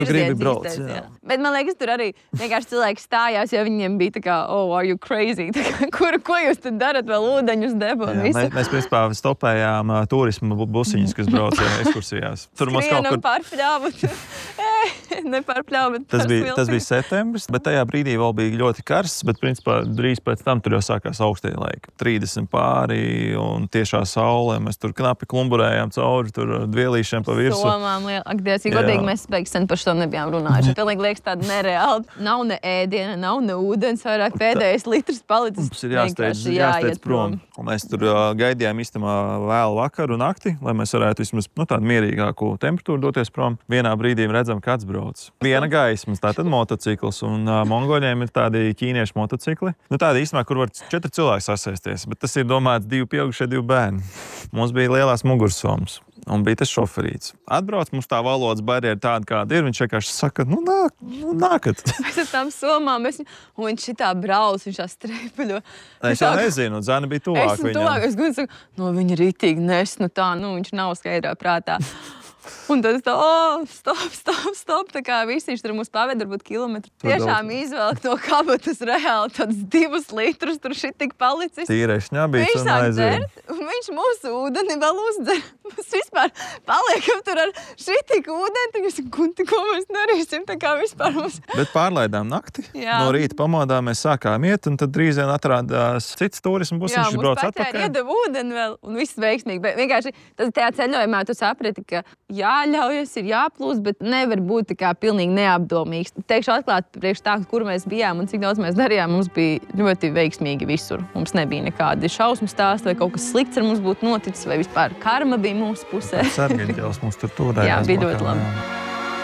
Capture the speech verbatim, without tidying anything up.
Gribi brauc, jā. Bet man liekas, tur arī vienkārši cilvēki stājās, jo viņiem bija tā kā, oh, are you crazy? Tā kā, kur, ko jūs tad darat vēl ūdeņus debu un visu? Mēs, mēs principā stopējām uh, turismu busiņus, kas brauc ekskursijās. Tur mums kaut kur... pārpļāvot. Nepārpļāvot. Tas bija, tas bija septembris, bet tajā brīdī vēl bija ļoti karsts, bet principā drīz pēc tam tur jau sākās augstie laiki. trīsdesmit pāri un tiešā saulē. Mēs tur knapi klumburējām cauri, tur dvielīšiem pa virsu. Somām liela. Ak, Dievs, ja godīgi mēs spēks sen par šo nebijām runājuši. Pilnīgi liekas tāda nereāli. Nav ne ēdiena, nav ne ūdens, vairāk pēdējais litrs palicis. Mums ir jāsteidz, jāsteidz prom. Un mēs tur uh, gaidījām īstamā vēlu vakaru un nakti, lai mēs varētu vismaz nu, tādu mierīgāku temperatūru doties prom. Vienā brīdī redzam, kāds brauc. Viena gaismas, tātad motocikls, un uh, mongoļiem ir tādi ķīniešu motocikli. Nu, tādi īstenībā, kur var četri cilvēki sasēsties, bet tas ir domāts divi pieaugušie, divi bērni. Mums bija lielās mugursomas. Un bija tas šoferīts. Atbrauc, mums tā valodas barjera tāda, kāda ir. Viņš vienkārši saka, nu, nāk, nu nākat. Mēs ar tām somām, mēs, un viņš šitā brauc, viņš tā streipuļo. Es jau nezinu, un Zana bija tuvāk viņam. viņam. Tuvāk, es gudru saku, no viņa ritīgi nes, nu tā, nu, viņš nav skaidrā prātā. Un tad es tā, o, stop, stop, stop, tā kā visi viņš tur mums paved, varbūt kilometru. Tiešām izvēlek to kabatas reāli, tāds divus litrus tur šit tik palicis. Tīrais šņabīts un aiziet. Un viņš mūsu ūdeni vēl uzdzer. Mēs vispār paliekam tur ar šit tik ūdeni, tad mēs, Gunti, ko mēs darīsim, tā kā vispār mums. Bet pārlaidām nakti, Jā. no rīta pamodām mēs sākām iet, un tad drīz vien atrādās cits turismu busiņš, viņš brauc atpakaļ. Jā, mums iedeva ūdeni vēl, un viss veiksmīgi. Bet vienkārši tad tajā ceļojumā tu saprati, ka jāļaujas, ir jāplūst, bet nevar būt tā kā pilnīgi neapdomīgs. Teikšu atklāt priekš tā, kur mēs bijām un cik daudz mēs darījām, mums bija ļoti veiksmīgi visur. Mums nebija nekādi šausmu stāsti vai kaut kas slikts ar mums būtu noticis vai vispār karma bija mūsu pusē. Sargeņģels mums tur turējās. Jā, bija ļoti bakā, labi. Jā.